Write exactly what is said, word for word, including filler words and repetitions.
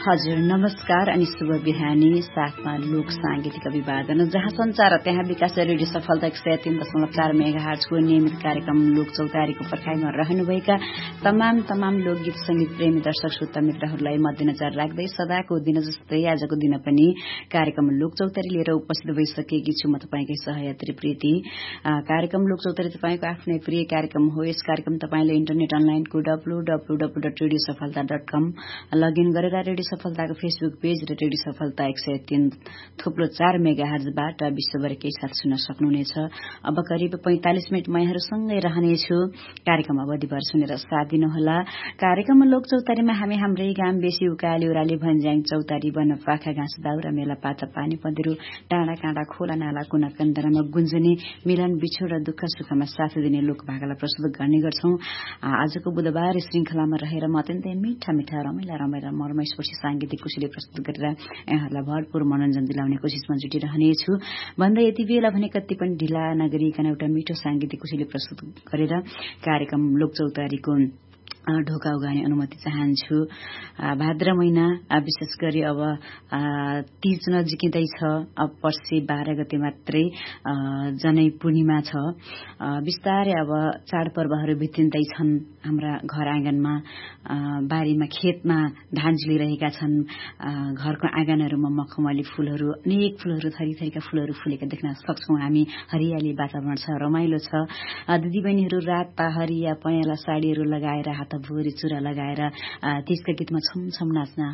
हजुर नमस्कार अनि शुभ बिहानी साथमा लोक सांगीतिक अभिवादन जहाँ संचार त्यहाँ विकास रेडियो सफलता एक सय तीन दशमलव चार मेगा हर्जको नियमित कार्यक्रम लोक चौतारीको पर्खाइमा रहनुभएका तमाम तमाम लोकगीत संगीत प्रेमी दर्शक श्रोता मित्रहरूलाई मध्यनजर राख्दै सदाको दिन जस्तै आजको दिन पनि कार्यक्रम लोक चौतारी लिएर उपस्थित भइसकेकी छु म तपाईँकै सहयात्री प्रीति। कार्यक्रम लोक चौतारी तपाईँको आफ्नै प्रिय कार्यक्रम हो। यस कार्यक्रम तपाईँले इन्टरनेट अनलाइनको W W W dot radio सफलता डट कम लगइन गरेर रेडियो सफलताको फेसबुक पेज र रेडियो सफलता एक सय तीन थुप्रो चार मेगा हर्जबाट विश्वभरकै साथ सुन्न सक्नुहुनेछ। अब करिब पैंतालिस मिनट म यहाँहरूसँगै रहनेछु। कार्यक्रम अवधिभर सुनेर साथ दिनुहोला। कार्यक्रम लोक चौतारीमा हामी हाम्रै गाम बेसी उकाली ओराली भन्ज्याङ चौतारी वन पाखा घाँस दाउरा मेला पाता पानी पँधेरो डाँडा काँडा खोला नाला कुना कन्दरामा गुन्जने मिलन बिछोड र दुःख सुखमा साथ दिने लोक भाकालाई प्रस्तुत गर्ने गर्छौं। आजको बुधबार श्रृंखलामा रहेर म अत्यन्तै मिठा मिठा रमाइला रमाइला मरमैसपछि सांगीतिक कुशली प्रस्तुत गरेर यहाँहरूलाई भरपूर मनोरञ्जन दिलाउने कोसिसमा जुटिरहनेछु भन्दै यति बेला भने कति पनि ढिला नगरिकन एउटा मिठो सांगीतिक कुशली प्रस्तुत गरेर कार्यक्रम लोक चौतारीको ढोका उगाउने अनुमति चाहन्छु। भाद्र महिना विशेष गरी अब तीज नजिकिँदैछ। अब पर्सि बाह्र गते मात्रै जनै पूर्णिमा छ। बिस्तारै अब चाडपर्वहरू बितिँदैछन्। हाम्रा घर आँगनमा बारीमा खेतमा धान झुलिरहेका छन्। घरको आँगनहरूमा मखमली फूलहरू अनेक फूलहरू थरी थरीका फूलहरू फुलेका देख्न सक्छौं हामी। हरियाली वातावरण छ, रमाइलो छ। दिदीबहिनीहरू राता हरिया पहेँला साडीहरू लगाएर हात भुरी चुरा लगाएर तीजका गीतमा छमछम नाच्न